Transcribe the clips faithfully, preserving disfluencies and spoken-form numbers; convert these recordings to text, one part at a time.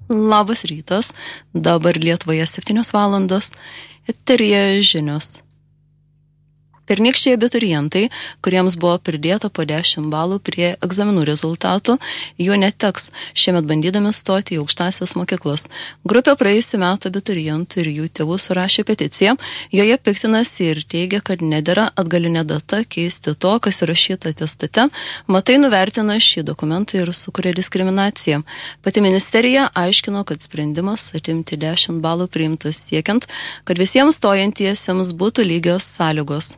Labas rytas, dabar Lietuvoje septynios valandos, eteryje žinios. Pernykščiai abiturientai, kuriems buvo pridėta po dešimt balų prie egzaminų rezultatų, jų neteks, šiemet bandydami stoti į aukštąsias mokyklas. Grupė praėjusių metų abiturientų ir jų tėvų surašė peticiją, joje piktinasi ir teigia, kad nedera atgalinė data keisti to, kas įrašyta atestate, matai nuvertina šį dokumentą ir sukuria diskriminaciją. Pati ministerija aiškino, kad sprendimas atimti dešimt balų priimtas siekiant, kad visiems stojantiesiems būtų lygios sąlygos.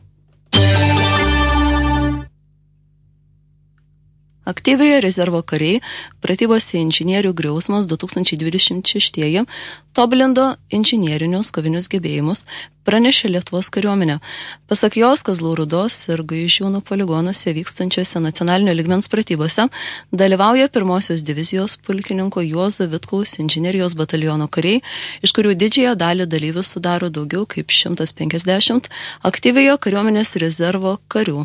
Aktyviojo rezervo kariai pratybose inžinierių griausmas du tūkstančiai dvidešimt šeši tobulindo inžinierinius kovinius gebėjimus, pranešė Lietuvos kariuomenė. Pasak jos, Kazlų Rūdos ir Gaižiūnų poligonuose vykstančiose nacionalinio lygmens pratybose dalyvauja pirmosios divizijos pulkininko Juozo Vitkaus inžinerijos bataliono kariai, iš kurių didžiąją dalį dalyvių sudaro daugiau kaip šimtas penkiasdešimt aktyviojo kariuomenės rezervo karių.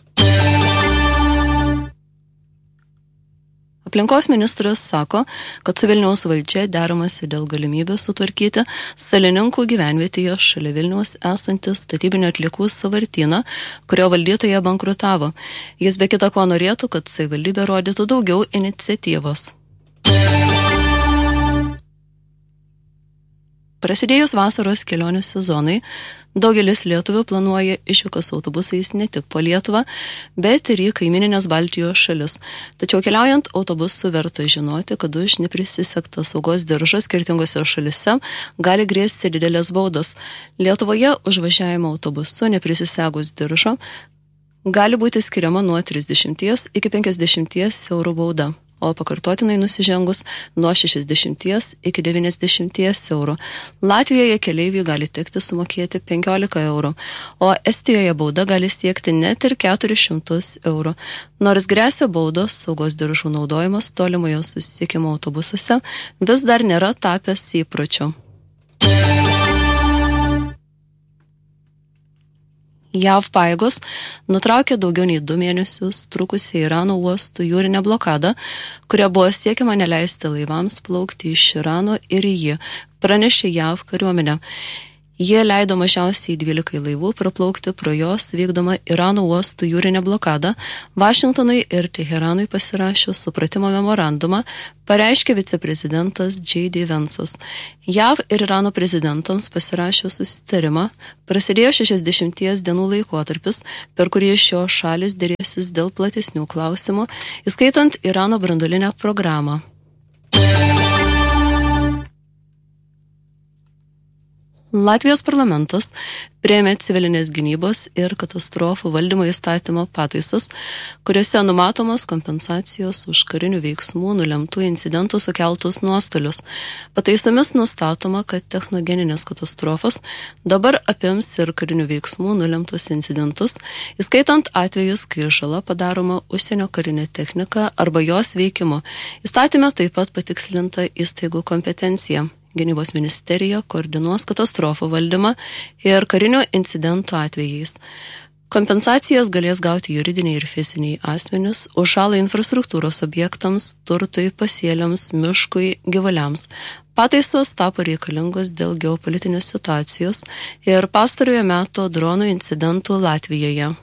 Aplinkos ministras sako, kad su Vilniaus valdžia deramasi dėl galimybės sutvarkyti Salininkų gyvenvietėje šalia Vilniaus esantį statybinių atliekų sąvartyną, kurio valdytoja bankrutavo. Jis be kita ko norėtų, kad savivaldybė rodytų daugiau iniciatyvos. Prasidėjus vasaros kelionių sezonai, daugelis lietuvių planuoja išvykas autobusais ne tik po Lietuvą, bet ir į kaimininės Baltijos šalis. Tačiau keliaujant autobusu verta žinoti, kad už neprisisektą saugos diržą skirtingose šalise gali grėsti didelės baudos. Lietuvoje už važiavimą autobusu neprisisegus diržo gali būti skiriama nuo trisdešimties iki penkiasdešimties eurų bauda, o pakartotinai nusižengus nuo šešiasdešimties iki devyniasdešimties eurų. Latvijoje keleiviui gali tekti sumokėti penkiolika eurų, o Estijoje bauda gali siekti net ir keturis šimtus eurų. Nors gresia baudos, saugos diržų naudojimas tolimojo susisiekimo autobusuose vis dar nėra tapęs įpročiu. J A V pajėgos nutraukė daugiau nei du mėnesius trukusią Irano uostų jūrinę blokadą, kuria buvo siekiama neleisti laivams plaukti iš Irano ir į jį, pranešė J A V kariuomenė. Jie leido mažiausiai dvylikai laivų praplaukti pro jos vykdomą Irano uostų jūrinę blokadą. Vašingtonui ir Teheranui pasirašius supratimo memorandumą, pareiškė viceprezidentas J D Vance'as. J A V ir Irano prezidentams pasirašius susitarimą, prasidėjo šešiasdešimties dienų laikotarpis, per kurį šios šalis derėsis dėl platesnių klausimų, įskaitant Irano branduolinę programą. Latvijos parlamentas priėmė civilinės gynybos ir katastrofų valdymo įstatymo pataisas, kuriuose numatomos kompensacijos už karinių veiksmų nulemtų incidentų sukeltus nuostolius. Pataisomis nustatoma, kad technogeninės katastrofos dabar apims ir karinių veiksmų nulemtus incidentus, įskaitant atvejus, kai žala padaroma užsienio karinė technika arba jos veikimo. Įstatyme taip pat patikslinta įstaigų kompetencija. Gynybos ministerija koordinuos katastrofų valdymą ir karinių incidentų atvejais. Kompensacijas galės gauti juridiniai ir fiziniai asmenys už žalą infrastruktūros objektams, turtui, pasėliams, miškui, gyvuliams. Pataisos tapo reikalingos dėl geopolitinės situacijos ir pastarojo meto dronų incidentų Latvijoje.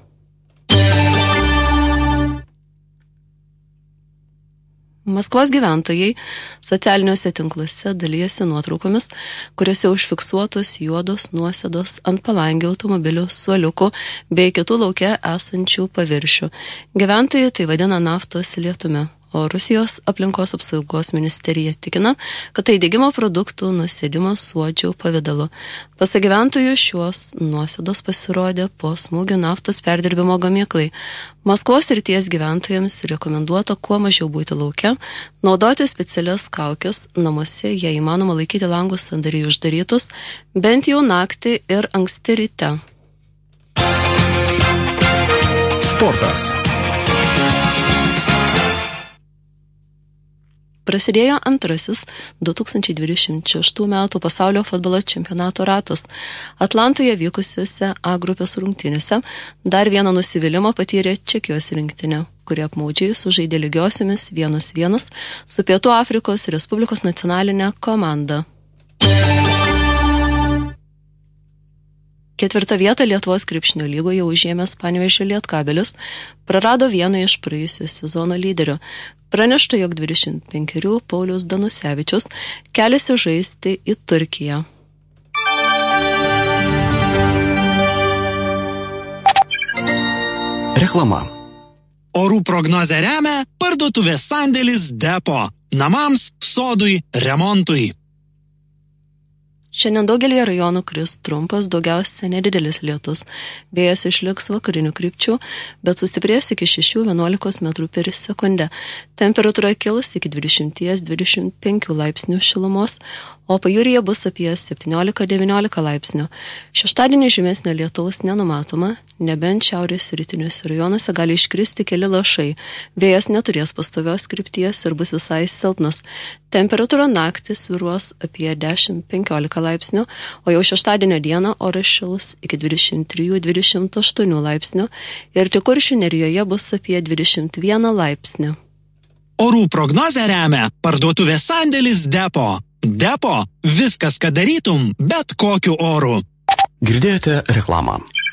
Maskvos gyventojai socialiniuose tinkluose dalijasi nuotraukomis, kuriuose užfiksuotos juodos nuosėdos ant palangių automobilių, suoliukų bei kitų lauke esančių paviršių. Gyventojai tai vadina naftos lietumi, o Rusijos aplinkos apsaugos ministerija tikina, kad tai degimo produktų nusėdimas suodžių pavidalu. Pasak gyventojų, šios nuosėdos pasirodė po smūgių naftos perdirbimo gamyklai. Maskvos srities gyventojams rekomenduota kuo mažiau būti lauke, naudoti specialias kaukes namuose, jei įmanoma laikyti langus sandariai uždarytus, bent jau naktį ir anksti ryte. Sportas. Prasidėjo antrasis du tūkstančiai dvidešimt šeštų metų pasaulio futbolo čempionato ratas. Atlantoje vykusiuose A grupės rungtynėse dar vieną nusivylimą patyrė Čekijos rinktinė, kurie apmaudžiai sužaidė lygiosiomis vienas vienas su Pietų Afrikos Respublikos nacionalinė komanda. Ketvirtą vietą Lietuvos krepšinio lygoje užėmęs Panevėžio Lietkabelis prarado vieną iš praėjusio sezono lyderių. Pranešta, jog dvidešimt penkerių Paulius Danusevičius keliasi žaisti į Turkiją. Reklama. Orų prognozę remia parduotuvės sandėlis Depo. Namams, sodui, remontui. Šiandien daugelį rajonų kris trumpas, daugiausia nedidelis lietus. Vėjas išliks vakarinių krypčių, bet sustiprės iki šešių vienuolikos metrų per sekundę. Temperatūra kils iki dvidešimt dvidešimt penkių laipsnių šilumos, o pajūryje bus apie septyniolika devyniolika laipsnių. Šeštadienį žymesnio lietaus nenumatoma, nebent šiaurės rytiniuose rajonuose gali iškristi keli lašai. Vėjas neturės pastovios krypties ir bus visai silpnas. Temperatūra naktį svyruos apie dešimt penkiolika laipsnių, o jau šeštadienio dieną oras šils iki dvidešimt trijų dvidešimt aštuonių laipsnių ir tik Kuršių nerijoje bus apie dvidešimt vieną laipsnį. Orų prognozę remia parduotuvės sandėlis Depo. Depo – viskas, ką darytum, bet kokiu oru. Girdėjote reklamą.